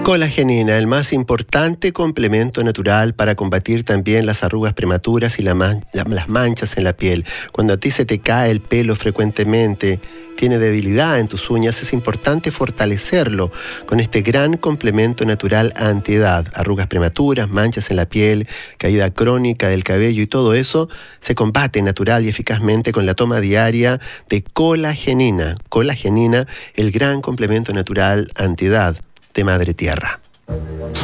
Colagenina, el más importante complemento natural para combatir también las arrugas prematuras y las manchas en la piel. Cuando a ti se te cae el pelo frecuentemente, tiene debilidad en tus uñas, es importante fortalecerlo con este gran complemento natural antiedad. Arrugas prematuras, manchas en la piel, caída crónica del cabello y todo eso se combate natural y eficazmente con la toma diaria de colagenina. Colagenina, el gran complemento natural antiedad de Madre Tierra.